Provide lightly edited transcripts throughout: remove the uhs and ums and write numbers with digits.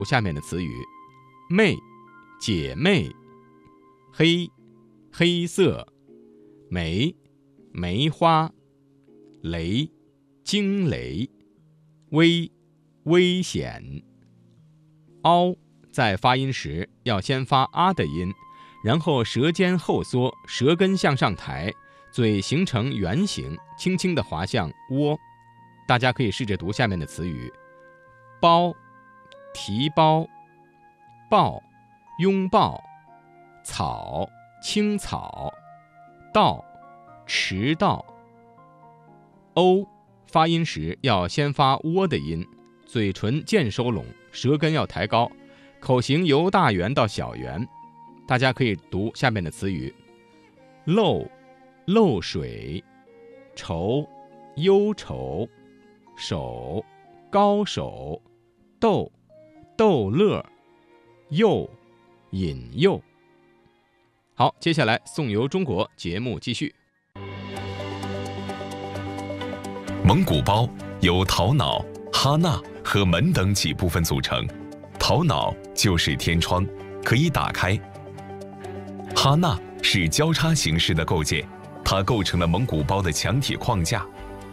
下面的词语：妹，姐妹；黑，黑色；梅，梅花；雷，惊雷；危，危险；凹，在发音时要先发啊的音，然后舌尖后缩，舌根向上抬，嘴形成圆形，轻轻地滑向窝。大家可以试着读下面的词语：包，提包；抱，拥抱；草，青草；到，迟到。欧，发音时要先发窝的音，嘴唇渐收拢，舌根要抬高，口型由大圆到小圆。大家可以读下面的词语：漏，漏水；愁，忧愁；手，高手；逗，逗乐；诱，引诱。好，接下来颂游中国节目继续。 蒙古包由头脑、哈纳和门等几部分组成。头脑就是天窗，可以打开。哈纳是交叉形式的构件，它构成了蒙古包的墙体框架。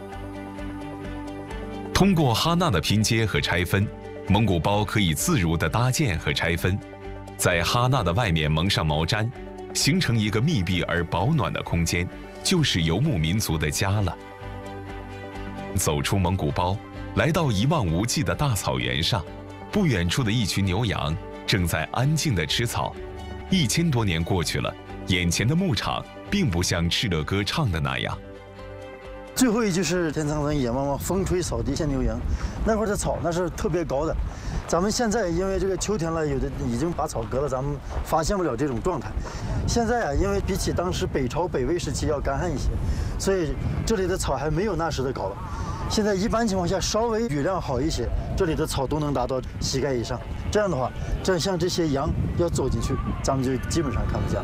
通过哈纳的拼接和拆分，蒙古包可以自如地搭建和拆分，在哈纳的外面蒙上毛毡，形成一个密闭而保暖的空间，就是游牧民族的家了。走出蒙古包，来到一望无际的大草原上，不远处的一群牛羊正在安静地吃草。1000多年过去了，眼前的牧场并不像敕勒歌唱的那样。 最后一句是天苍苍，野茫茫，风吹草低见牛羊。那会儿的草那是特别高的，咱们现在因为这个秋天了，有的已经把草割了，咱们发现不了这种状态。现在啊，因为比起当时北朝北魏时期要干旱一些，所以这里的草还没有那时的高了。现在一般情况下稍微雨量好一些，这里的草都能达到膝盖以上。这样的话，像这些羊要走进去，咱们就基本上看不见了。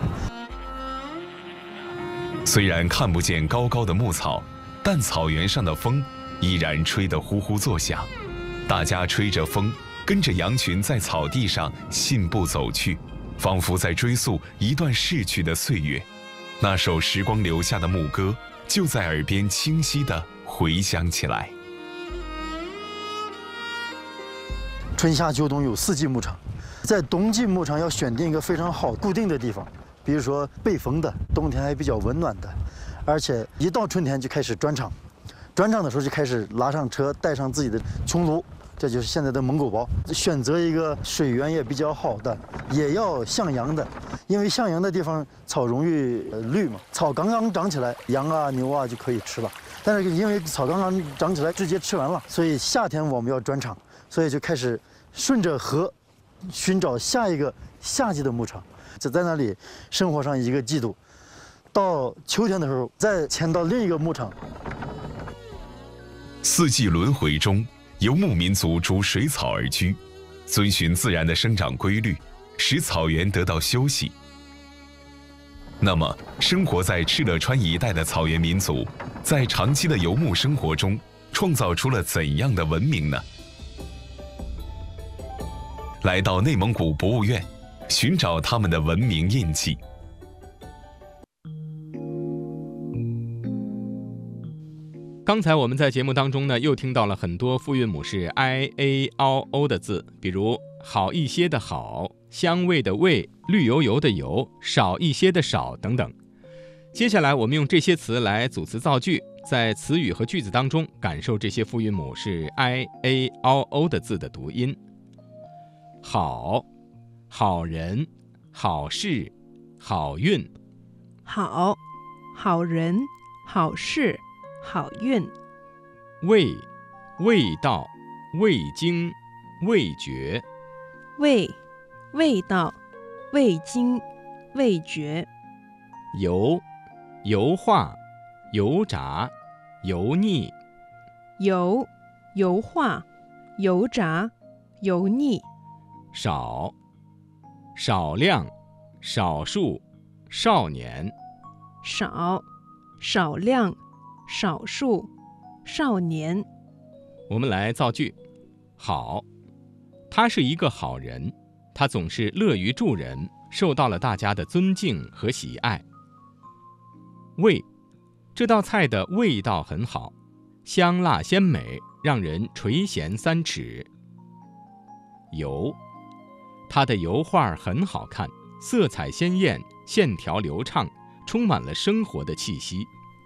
虽然看不见高高的牧草，但草原上的风依然吹得呼呼作响。大家吹着风，跟着羊群在草地上信步走去，仿佛在追溯一段逝去的岁月。那首时光留下的牧歌，就在耳边清晰地回响起来。 春夏秋冬有4季牧场，在冬季牧场要选定一个非常好固定的地方，比如说背风的，冬天还比较温暖的，而且一到春天就开始转场。转场的时候就开始拉上车，带上自己的穹庐，这就是现在的蒙古包。选择一个水源也比较好的，也要向阳的，因为向阳的地方草容易绿嘛，草刚刚长起来，羊啊牛啊就可以吃了。但是因为草刚刚长起来，直接吃完了，所以夏天我们要转场，所以就开始顺着河寻找下一个夏季的牧场，就在那里生活上1个季度。到秋天的时候，再迁到另一个牧场。 4季轮回中，游牧民族逐水草而居，遵循自然的生长规律，使草原得到休息。那么，生活在敕勒川一带的草原民族，在长期的游牧生活中，创造出了怎样的文明呢？来到内蒙古博物院，寻找他们的文明印记。 刚才我们在节目当中呢，又听到了很多复韵母是 i a o o 的字，比如好一些的好，香味的味，绿油油的油，少一些的少等等。接下来我们用这些词来组词造句，在词语和句子当中感受这些复韵母是 i a o o 的字的读音。好，好人，好事，好运。 好，好人，好事，好运。 味，味道，味精，味觉。 味，味道，味精，味觉。 油，油化，油炸，油腻。 油，油化，油炸，油腻。 少，少量，少数，少年。 少，少量，少数，少年。 我们来造句。好， 他是一个好人，他总是乐于助人，受到了大家的尊敬和喜爱。味，这道菜的味道很好，香辣鲜美，让人垂涎3尺。油，它的油画很好看，色彩鲜艳，线条流畅，充满了生活的气息。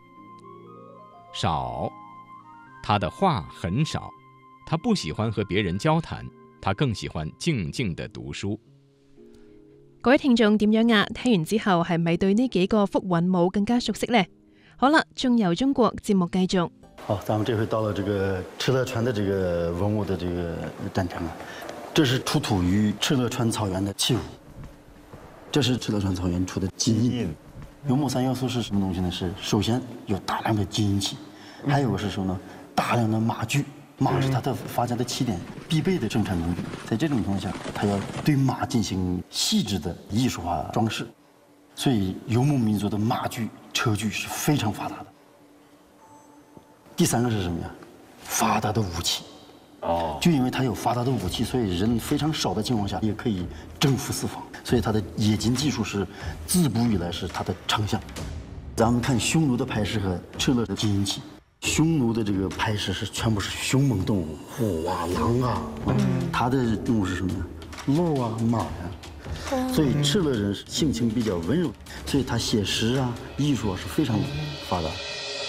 少，他的話很少，他不喜歡和別人交談，他更喜歡靜靜地讀書。 各位聽眾點樣啊？聽完之後係咪對呢幾個福韻母更加熟悉呢？好啦，中遊中國節目繼續。 好，咱们这回到了这个敕勒川的这个文物的这个展厅啊，这是出土于敕勒川草原的器物，这是敕勒川草原出的金印。游牧3要素是什么东西呢？是首先有大量的金银器，还有个是什么呢？大量的马具。马是它的发家的起点，必备的生产工具。在这种情况下，它要对马进行细致的艺术化装饰，所以游牧民族的马具、车具是非常发达的。第3个是什么呀？发达的武器。就因为它有发达的武器，所以人非常少的情况下也可以征服四方，所以它的冶金技术是自古以来是它的长项。咱们看匈奴的牌石和敕勒的金银器。匈奴的这个牌石是全部是凶猛动物，虎啊、狼啊，它的动物是什么呀？鹿啊、马呀。所以敕勒人性情比较温柔，所以他写诗啊、艺术啊是非常发达。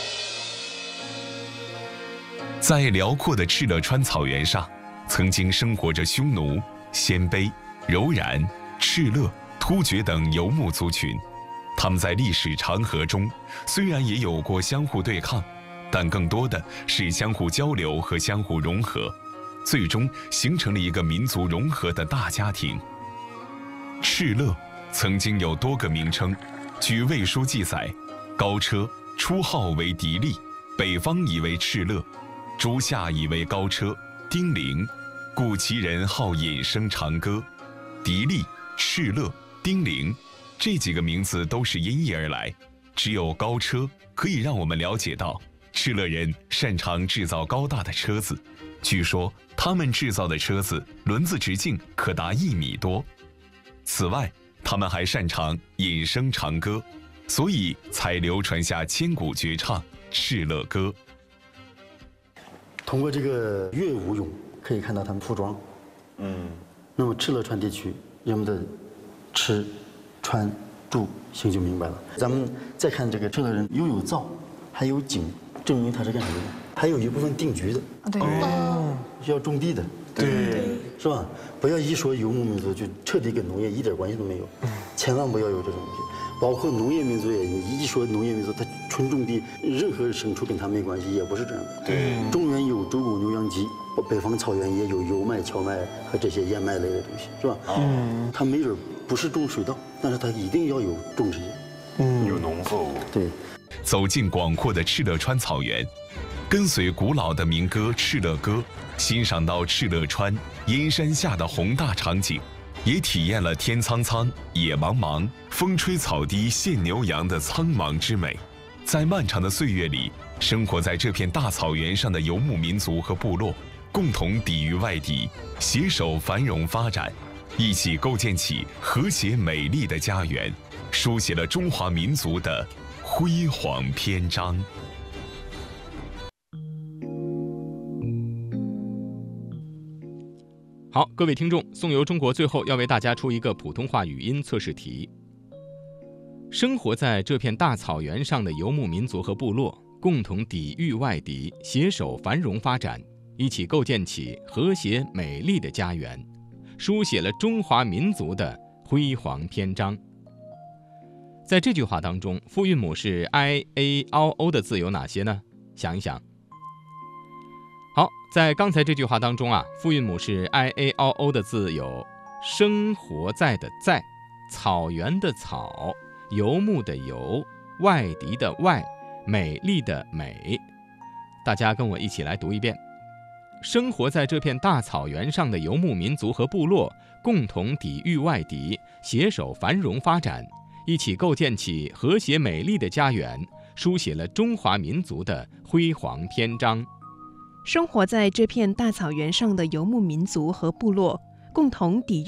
在辽阔的敕勒川草原上，曾经生活着匈奴、鲜卑、柔然、敕勒、突厥等游牧族群。他们在历史长河中，虽然也有过相互对抗，但更多的是相互交流和相互融合，最终形成了一个民族融合的大家庭。敕勒曾经有多个名称，据魏书记载，高车初号为狄利，北方以为敕勒，诸夏以为高车、丁零，故其人好引声长歌。狄利、敕勒、丁零这几个名字都是音译而来，只有高车可以让我们了解到敕勒人擅长制造高大的车子，据说他们制造的车子轮子直径可达1米多。此外，他们还擅长引声长歌，所以才流传下千古绝唱《敕勒歌》。 通过这个乐舞俑可以看到他们服装。那么敕勒川地区人们的吃、穿、住行就明白了。咱们再看这个敕勒人又有灶，还有井，证明他是干什么的？还有一部分定居的。 对， 要种地的。对，是吧？不要一说游牧民族就彻底跟农业一点关系都没有，千万不要有这种东西。包括农业民族也，你一说农业民族，他纯种地，任何牲畜跟他没关系，也不是这样的。 对， 中原有周公牛羊鸡，北方草原也有油麦、荞麦和这些燕麦类的东西，是吧？他没准不是种水稻，但是他一定要有种这些。 有农作物。 对， 走进广阔的敕勒川草原，跟随古老的民歌《敕勒歌》，欣赏到敕勒川阴山下的宏大场景，也体验了天苍苍，野茫茫，风吹草低见牛羊的苍茫之美。在漫长的岁月里，生活在这片大草原上的游牧民族和部落，共同抵御外敌，携手繁荣发展，一起构建起和谐美丽的家园，书写了中华民族的辉煌篇章。 好，各位听众，宋游中国最后要为大家出一个普通话语音测试题。生活在这片大草原上的游牧民族和部落，共同抵御外敌，携手繁荣发展，一起构建起和谐美丽的家园，书写了中华民族的辉煌篇章。在这句话当中，复韵母是 i a o o 的字有哪些呢？想一想。好，在刚才这句话当中啊，复韵母是 i a o o 的字有生活在的在、草原的草、游牧的游、外敌的外、美丽的美。大家跟我一起来读一遍。生活在这片大草原上的游牧民族和部落，共同抵御外敌，携手繁荣发展，一起构建起和谐美丽的家园，书写了中华民族的辉煌篇章。 生活在这片大草原上的游牧民族和部落， 共同抵禦